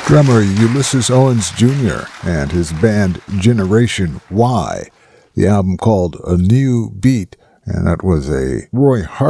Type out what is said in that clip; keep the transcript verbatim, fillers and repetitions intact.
Drummer Ulysses Owens Junior and his band Generation Y. The album called A New Beat, and that was a Roy Hart